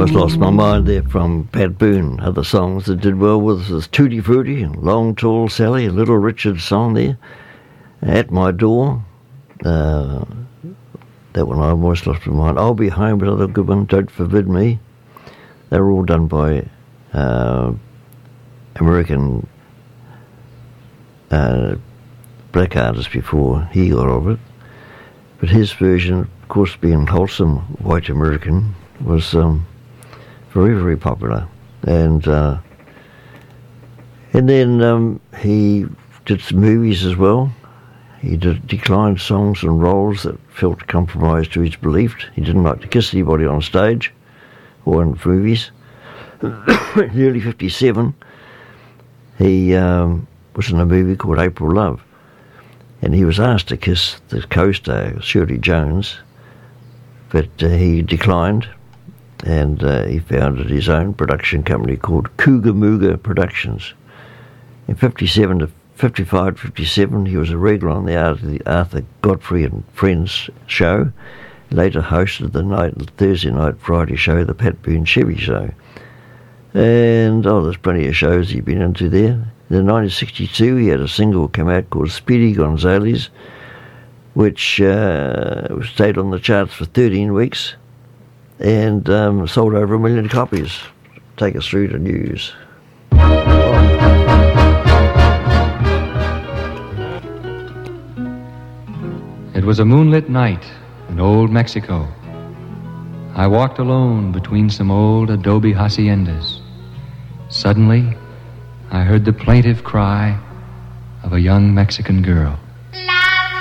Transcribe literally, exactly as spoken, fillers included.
Almost Lost My Mind there from Pat Boone. Other songs that did well with was Tutti Frutti and Long Tall Sally, a Little Richard song there. At My Door, uh, that one I almost lost my mind. I'll Be Home, another good one. Don't Forbid Me. They were all done by uh, American uh, black artists before he got of it. But his version, of course, being wholesome white American, was um, very, very popular. And uh, and then um, he did some movies as well. He did, declined songs and roles that felt compromised to his belief. He didn't like to kiss anybody on stage or in movies. In early fifty-seven, he um, was in a movie called April Love. And he was asked to kiss the co-star, Shirley Jones, but uh, he declined. And uh, he founded his own production company called Cougar Mooga Productions. In fifty-seven to fifty-five, fifty-seven, he was a regular on the Arthur Godfrey and Friends show. Later hosted the night Thursday night Friday show, the Pat Boone Chevy Show. And oh, there's plenty of shows he'd been into there. In nineteen sixty-two, he had a single come out called Speedy Gonzales, which uh, stayed on the charts for thirteen weeks. And um, sold over a million copies. Take us through the news. It was a moonlit night in old Mexico. I walked alone between some old adobe haciendas. Suddenly, I heard the plaintive cry of a young Mexican girl.